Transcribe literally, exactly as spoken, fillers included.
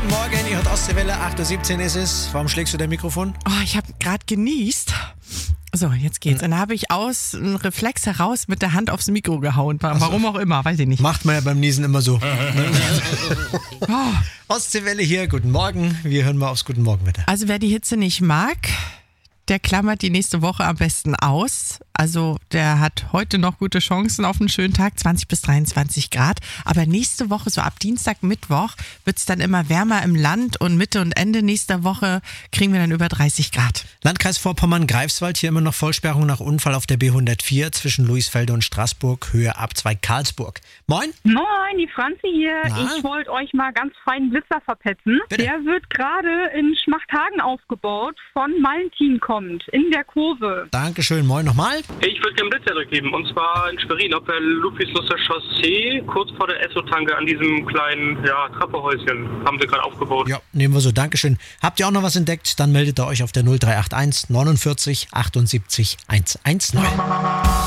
Guten Morgen, ihr hört Ostseewelle, acht Uhr siebzehn ist es. Warum schlägst du dein Mikrofon? Oh, ich habe gerade genießt. So, jetzt geht's. Dann habe ich aus einem Reflex heraus mit der Hand aufs Mikro gehauen. Warum auch immer, weiß ich nicht. Macht man ja beim Niesen immer so. oh. Ostseewelle hier, guten Morgen. Wir hören mal aufs Guten Morgenwetter. Also wer die Hitze nicht mag, der klammert die nächste Woche am besten aus. Also der hat heute noch gute Chancen auf einen schönen Tag, zwanzig bis dreiundzwanzig Grad. Aber nächste Woche, so ab Dienstag, Mittwoch, wird es dann immer wärmer im Land und Mitte und Ende nächster Woche kriegen wir dann über dreißig Grad. Landkreis Vorpommern-Greifswald, hier immer noch Vollsperrung nach Unfall auf der B hundertvier zwischen Luisfelde und Straßburg, Höhe ab zwei Karlsburg. Moin. Moin, die Franzi hier. Na? Ich wollte euch mal ganz feinen Blitzer verpetzen. Bitte? Der wird gerade in Schmachthagen aufgebaut, von Malentin kommt, in der Kurve. Dankeschön, moin nochmal. Ich würde gerne Blitzer durchgeben, und zwar in Schwerin auf der Ludwigslustrer Chaussee, kurz vor der Esso-Tanke an diesem kleinen ja, Trappehäuschen, haben sie gerade aufgebaut. Ja, nehmen wir so, Dankeschön. Habt ihr auch noch was entdeckt? Dann meldet ihr euch auf der null drei acht eins neunundvierzig achtundsiebzig hundertzehn.